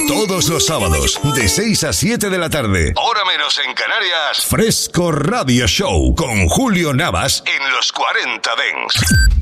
Todos los sábados, de 6 a 7 de la tarde, hora menos en Canarias, Fresco Radio Show con Julio Navas en los 40 Dents.